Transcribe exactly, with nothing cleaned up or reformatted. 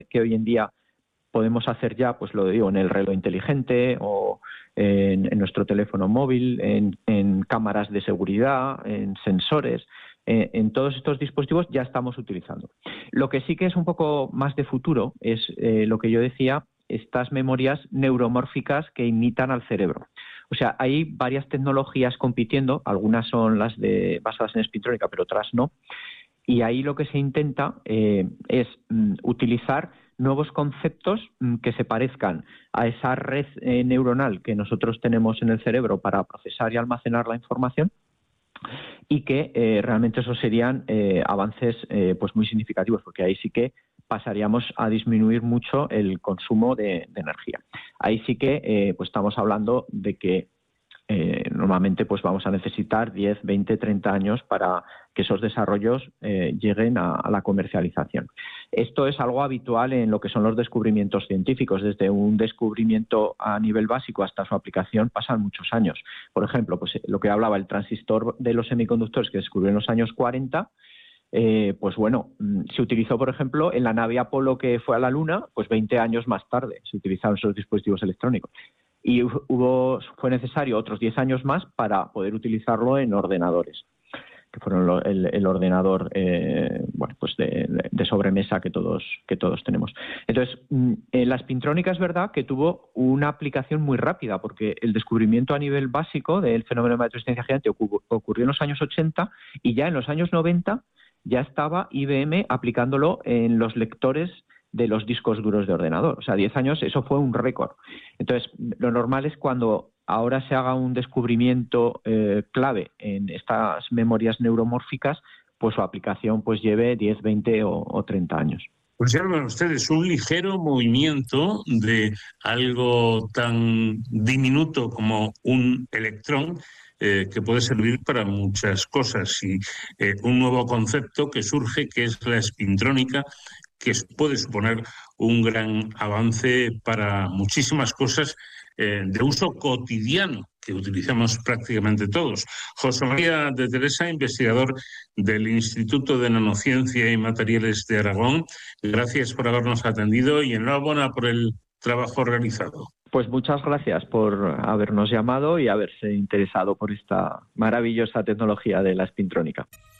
que hoy en día podemos hacer ya, pues lo digo, en el reloj inteligente o en, en nuestro teléfono móvil, en, en cámaras de seguridad, en sensores, en, en todos estos dispositivos ya estamos utilizando. Lo que sí que es un poco más de futuro es eh, lo que yo decía, estas memorias neuromórficas que imitan al cerebro. O sea, hay varias tecnologías compitiendo, algunas son las de basadas en espintrónica, pero otras no. Y ahí lo que se intenta eh, es mm, utilizar nuevos conceptos mm, que se parezcan a esa red eh, neuronal que nosotros tenemos en el cerebro para procesar y almacenar la información, y que eh, realmente esos serían eh, avances eh, pues muy significativos, porque ahí sí que pasaríamos a disminuir mucho el consumo de, de energía. Ahí sí que eh, pues estamos hablando de que Eh, normalmente pues vamos a necesitar diez, veinte, treinta años para que esos desarrollos eh, lleguen a, a la comercialización. Esto es algo habitual en lo que son los descubrimientos científicos. Desde un descubrimiento a nivel básico hasta su aplicación pasan muchos años. Por ejemplo, pues lo que hablaba, el transistor de los semiconductores que descubrió en los años cuarenta, eh, pues bueno, se utilizó, por ejemplo, en la nave Apolo que fue a la Luna, pues veinte años más tarde se utilizaron esos dispositivos electrónicos. Y hubo, fue necesario otros diez años más para poder utilizarlo en ordenadores, que fueron lo, el, el ordenador eh, bueno, pues de, de sobremesa que todos, que todos tenemos. Entonces, eh, la espintrónica es verdad que tuvo una aplicación muy rápida, porque el descubrimiento a nivel básico del fenómeno de magnetoresistencia gigante ocurrió en los años ochenta y ya en los años noventa ya estaba I B M aplicándolo en los lectores de los discos duros de ordenador. O sea, diez años, eso fue un récord. Entonces, lo normal es cuando ahora se haga un descubrimiento eh, clave en estas memorias neuromórficas, pues su aplicación pues lleve diez, veinte o, o treinta años. Observan ustedes un ligero movimiento de algo tan diminuto como un electrón, eh, que puede servir para muchas cosas, y eh, un nuevo concepto que surge, que es la espintrónica, que puede suponer un gran avance para muchísimas cosas eh, de uso cotidiano que utilizamos prácticamente todos. José María de Teresa, investigador del Instituto de Nanociencia y Materiales de Aragón, gracias por habernos atendido y enhorabuena por el trabajo realizado. Pues muchas gracias por habernos llamado y haberse interesado por esta maravillosa tecnología de la espintrónica.